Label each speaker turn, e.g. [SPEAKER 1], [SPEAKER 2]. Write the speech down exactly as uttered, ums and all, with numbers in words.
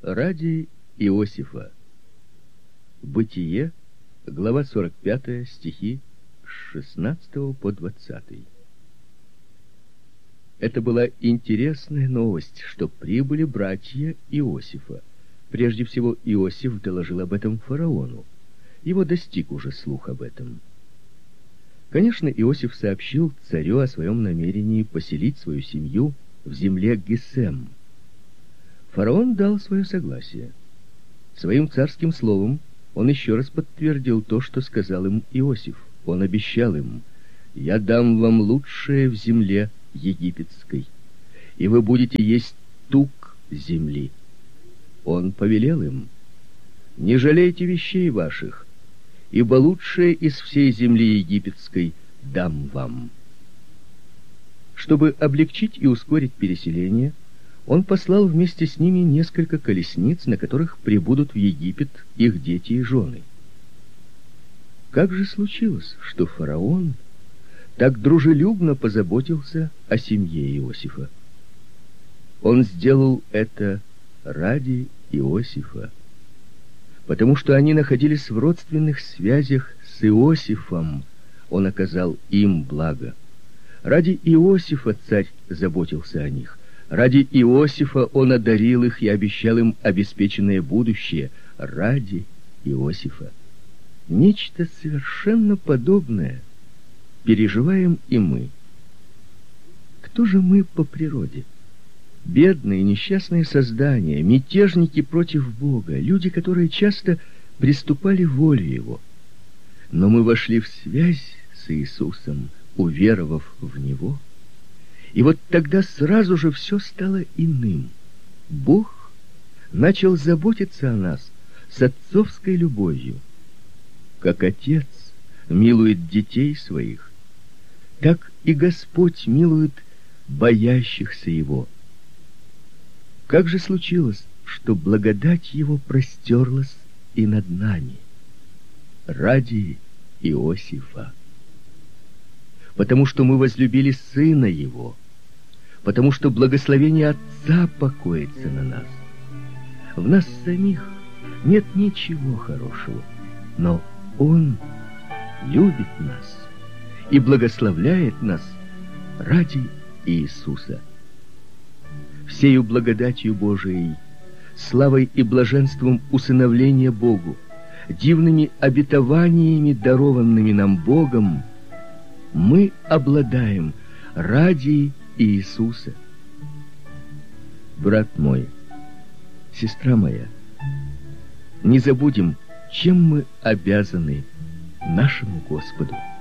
[SPEAKER 1] Ради Иосифа. Бытие, глава сорок пятая, стихи с шестнадцатого по двадцатый. Это была интересная новость, что прибыли братья Иосифа. Прежде всего, Иосиф доложил об этом фараону. Его достиг уже слух об этом. Конечно, Иосиф сообщил царю о своем намерении поселить свою семью в земле Гесем. Фараон дал свое согласие. Своим царским словом он еще раз подтвердил то, что сказал им Иосиф. Он обещал им: «Я дам вам лучшее в земле египетской, и вы будете есть тук земли». Он повелел им: «Не жалейте вещей ваших, ибо лучшее из всей земли египетской дам вам». Чтобы облегчить и ускорить переселение, он послал вместе с ними несколько колесниц, на которых прибудут в Египет их дети и жены. Как же случилось, что фараон так дружелюбно позаботился о семье Иосифа? Он сделал это ради Иосифа, потому что они находились в родственных связях с Иосифом. Он оказал им благо. Ради Иосифа царь заботился о них. Ради Иосифа он одарил их и обещал им обеспеченное будущее. Ради Иосифа. Нечто совершенно подобное переживаем и мы. Кто же мы по природе? Бедные, несчастные создания, мятежники против Бога, люди, которые часто приступали воле Его. Но мы вошли в связь с Иисусом, уверовав в Него. И вот тогда сразу же все стало иным. Бог начал заботиться о нас с отцовской любовью. Как Отец милует детей своих, так и Господь милует боящихся Его. Как же случилось, что благодать Его простерлась и над нами? Ради Иосифа. Потому что мы возлюбили Сына Его, потому что благословение Отца покоится на нас. В нас самих нет ничего хорошего, но Он любит нас и благословляет нас ради Иисуса. Всею благодатью Божией, славой и блаженством усыновления Богу, дивными обетованиями, дарованными нам Богом, мы обладаем ради Иисуса. Брат мой, сестра моя, не забудем, чем мы обязаны нашему Господу.